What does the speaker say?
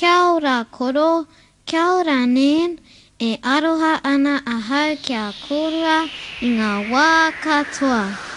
Kia ora koro, kia ora nen, e aroha ana ahau kia korua I ngā wā katoa.